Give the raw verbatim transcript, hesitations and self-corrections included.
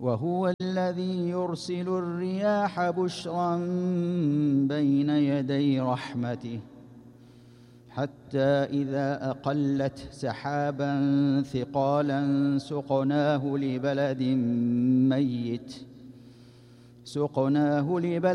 وهو الذي يرسل الرياح بشرا بين يدي رحمته حتى إذا أقلت سحابا ثقالا سقناه لبلد ميت سقناه لبلد